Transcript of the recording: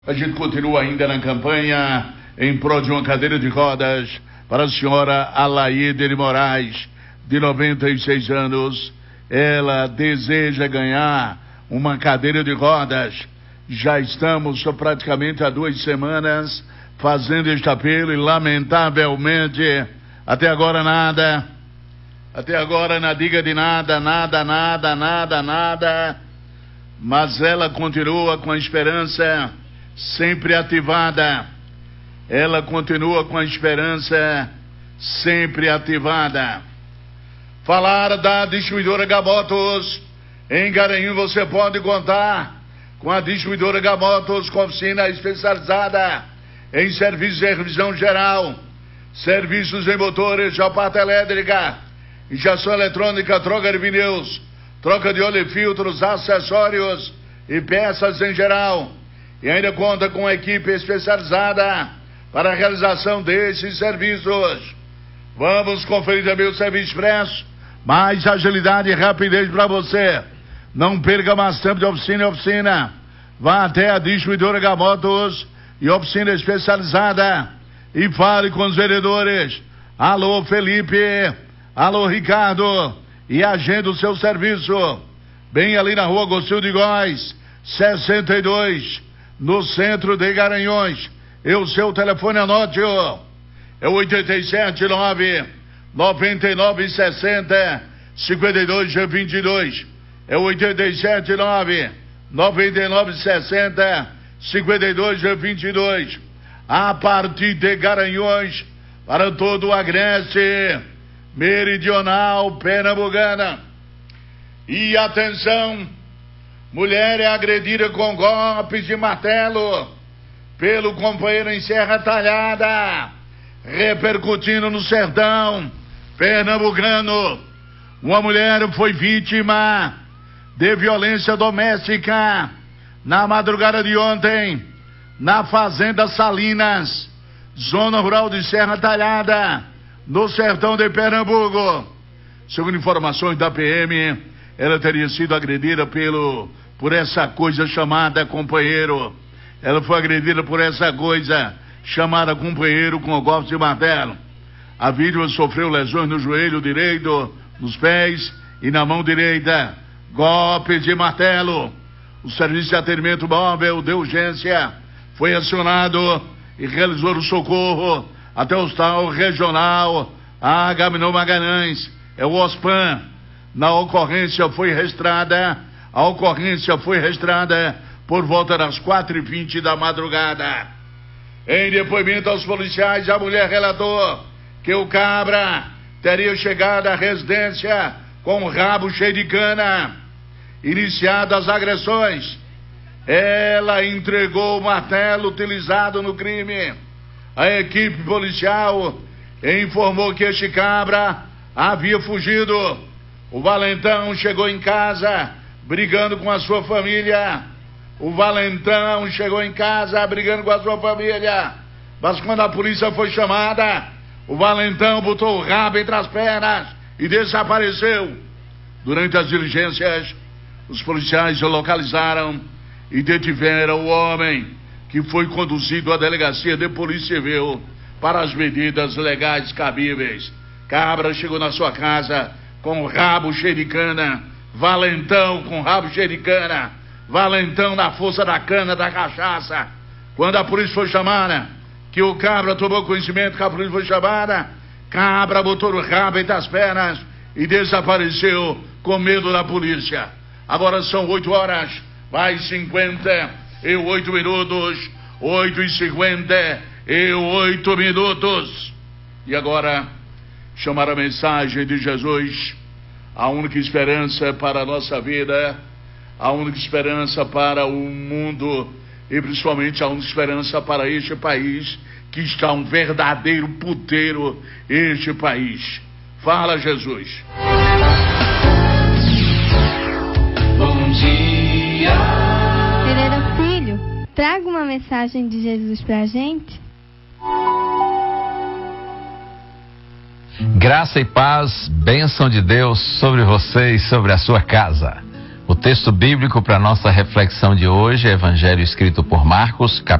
A gente continua ainda na campanha em prol de uma cadeira de rodas para a senhora Alaide de Moraes, de 96 anos. Ela deseja ganhar uma cadeira de rodas. Já estamos praticamente há 2 semanas fazendo este apelo e lamentavelmente até agora nada. Até agora não diga de nada. Mas ela continua com a esperança sempre ativada. Ela continua com a esperança sempre ativada. Falar da distribuidora Gamotos. Em Garanhuns você pode contar com a distribuidora Gamotos, com oficina especializada em serviços de revisão geral, serviços em motores, de parte elétrica, injeção eletrônica, troca de pneus, troca de óleo e filtros, acessórios e peças em geral. E ainda conta com uma equipe especializada para a realização desses serviços. Vamos conferir também o serviço expresso, mais agilidade e rapidez para você. Não perca mais tempo de oficina em oficina. Vá até a distribuidora Gamotos e oficina especializada e fale com os vendedores. Alô Felipe, alô Ricardo, e agende o seu serviço. Bem ali na rua Agostinho de Góes, 62, no centro de Garanhuns. E o seu telefone, anote-o. É o 879-9960-5222. É o 879-9960-5222. A partir de Garanhuns para todo o Agreste Meridional Pernambucana. E atenção, mulher é agredida com golpes de martelo pelo companheiro em Serra Talhada, repercutindo no sertão pernambucano. Uma mulher foi vítima de violência doméstica na madrugada de ontem, na fazenda Salinas, zona rural de Serra Talhada, no sertão de Pernambuco. Segundo informações da PM, ela teria sido agredida por essa coisa chamada companheiro. Ela foi agredida por essa coisa chamada companheiro com golpes de martelo. A vítima sofreu lesões no joelho direito, nos pés e na mão direita. Golpes de martelo. O serviço de atendimento móvel de urgência foi acionado e realizou o socorro até o Hospital Regional Agamenon Magalhães. É o OSPAN. A ocorrência foi registrada por volta das 4h20 da madrugada. Em depoimento aos policiais, a mulher relatou que o cabra teria chegado à residência com o rabo cheio de cana. Iniciadas as agressões, ela entregou o martelo utilizado no crime. A equipe policial informou que este cabra havia fugido. O valentão chegou em casa brigando com a sua família. Mas quando a polícia foi chamada, o valentão botou o rabo entre as pernas e desapareceu. Durante as diligências, os policiais localizaram e detiveram o homem, que foi conduzido à delegacia de polícia civil para as medidas legais cabíveis. Cabra chegou na sua casa com o rabo cheio de cana. Valentão com o rabo cheio de cana. Valentão na força da cana, da cachaça. Quando a polícia foi chamada, que o cabra tomou conhecimento que a polícia foi chamada, cabra botou o rabo entre as pernas e desapareceu com medo da polícia. Agora são 8h58 minutos. 8h58 minutos. E agora, chamar a mensagem de Jesus, a única esperança para a nossa vida, a única esperança para o mundo e principalmente a única esperança para este país, que está um verdadeiro puteiro, este país. Fala, Jesus. Bom dia. Pereira Filho, traga uma mensagem de Jesus pra gente. Graça e paz, bênção de Deus sobre você e sobre a sua casa. O texto bíblico para nossa reflexão de hoje é Evangelho escrito por Marcos,